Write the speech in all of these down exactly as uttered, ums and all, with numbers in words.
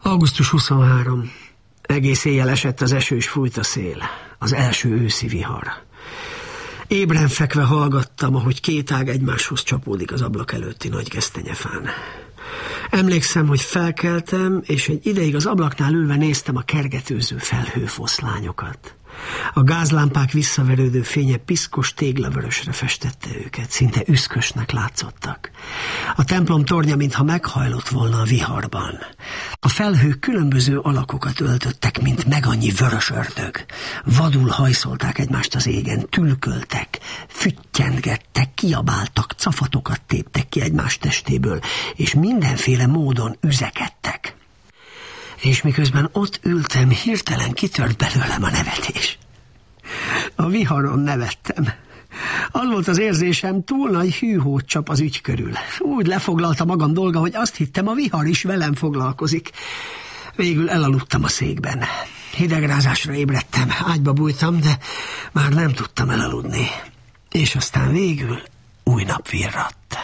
augusztus huszonharmadika. Egész éjjel esett az eső, és fújt a szél. Az első őszi vihar. Ébren fekve hallgattam, ahogy két ág egymáshoz csapódik az ablak előtti nagy gesztenyefán. Emlékszem, hogy felkeltem, és egy ideig az ablaknál ülve néztem a kergetőző felhőfoszlányokat. A gázlámpák visszaverődő fénye piszkos téglavörösre festette őket, szinte üszkösnek látszottak. A templom tornya mintha meghajlott volna a viharban. A felhők különböző alakokat öltöttek, mint megannyi vörös ördög. Vadul hajszolták egymást az égen, tülköltek, füttyentgettek, kiabáltak, cafatokat téptek ki egymás testéből, és mindenféle módon üzekedtek. És miközben ott ültem, hirtelen kitört belőlem a nevetés. A viharon nevettem. Az volt az érzésem, túl nagy hűhót csap az ügy körül. Úgy lefoglalta magam dolga, hogy azt hittem, a vihar is velem foglalkozik. Végül elaludtam a székben. Hidegrázásra ébredtem, ágyba bújtam, de már nem tudtam elaludni. És aztán végül új nap virradt.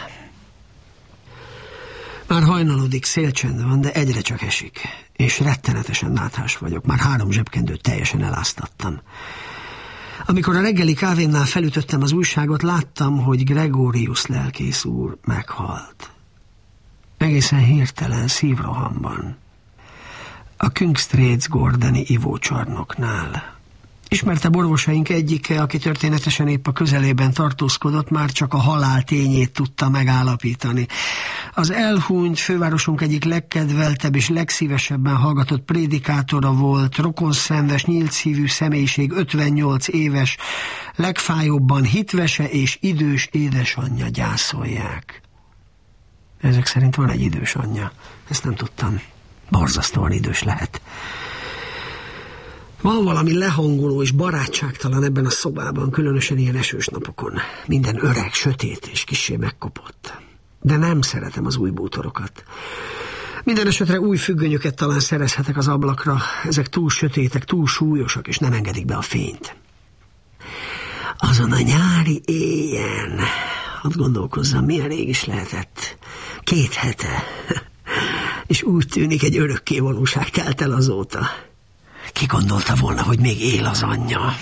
Már hajnalodik, szélcsend van, de egyre csak esik, és rettenetesen náthás vagyok, már három zsebkendőt teljesen eláztattam. Amikor a reggeli kávémnál felütöttem az újságot, láttam, hogy Gregorius lelkész úr meghalt. Egészen hirtelen, szívrohamban. A Kungsträdts Gordoni ivócsarnoknál. Ismertebb orvosaink egyike, aki történetesen épp a közelében tartózkodott, már csak a halál tényét tudta megállapítani. Az elhunyt fővárosunk egyik legkedveltebb és legszívesebben hallgatott prédikátora volt, rokonszenves, nyílt szívű személyiség, ötvennyolc éves, legfájóbban hitvese és idős édesanyja gyászolják. Ezek szerint van egy idős anyja. Ezt nem tudtam. Borzasztóan idős lehet. Van valami lehangoló és barátságtalan ebben a szobában, különösen ilyen esős napokon. Minden öreg, sötét és kissé megkopott. De nem szeretem az új bútorokat. Minden esetre új függönyöket talán szerezhetek az ablakra. Ezek túl sötétek, túl súlyosak, és nem engedik be a fényt. Azon a nyári éjjel, hadd gondolkozzam, milyen rég is lehetett. Két hete. És úgy tűnik, egy örökkévalóság telt el azóta. Ki gondolta volna, hogy még él az anyja?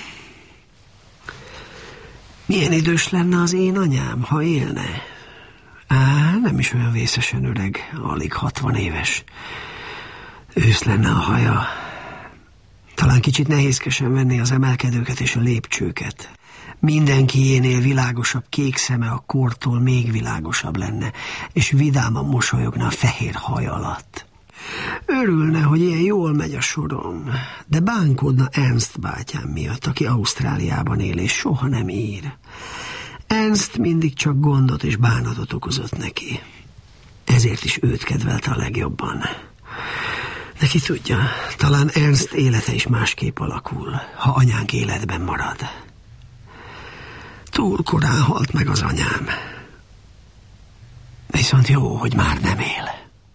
Milyen idős lenne az én anyám, ha élne? Á, nem is olyan vészesen öreg, alig hatvan éves. Ősz lenne a haja. Talán kicsit nehézkesen venné az emelkedőket és a lépcsőket. Mindenkiénél világosabb kék szeme a kortól még világosabb lenne, és vidáman mosolyogna a fehér haj alatt. Örülne, hogy ilyen jól megy a sorom, de bánkódna Ernst bátyám miatt, aki Ausztráliában él, és soha nem ír. Ernst mindig csak gondot és bánatot okozott neki. Ezért is őt kedvelte a legjobban. De ki tudja, talán Ernst élete is másképp alakul, ha anyánk életben marad. Túl korán halt meg az anyám. Viszont jó, hogy már nem él.